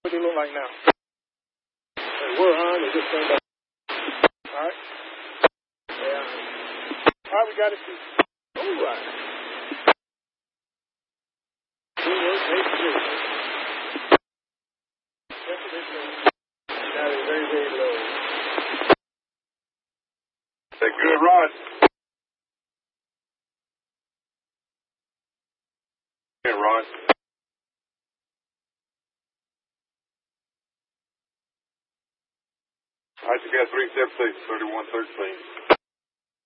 What do they look like now? They were, huh? They just came back. All right. Yeah. All right, we got it. All right. That is very, very low. That's good, Rod. Hey, Rod. I just got 376, 3113.